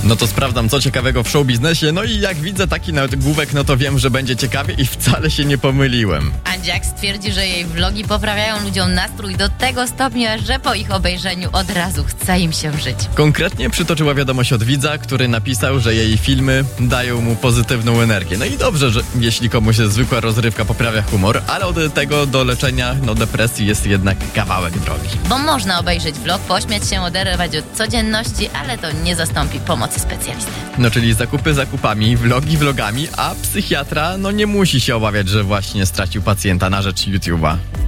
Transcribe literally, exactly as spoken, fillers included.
No to sprawdzam, co ciekawego w show biznesie. No i jak widzę taki nagłówek, no to wiem, że będzie ciekawie i wcale się nie pomyliłem. Andziak stwierdzi, że jej vlogi poprawiają ludziom nastrój do tego stopnia, że po ich obejrzeniu od razu chce im się żyć. Konkretnie przytoczyła wiadomość od widza, który napisał, że jej filmy dają mu pozytywną energię. No i dobrze, że jeśli komuś zwykła rozrywka poprawia humor, ale od tego do leczenia no, depresji jest jednak kawałek drogi. Bo można obejrzeć vlog, pośmiać się, oderwać od codzienności, ale to nie zastąpi pomocy specjalisty. No czyli zakupy zakupami, vlogi vlogami, a psychiatra no nie musi się obawiać, że właśnie stracił pacjenta na rzecz YouTube'a.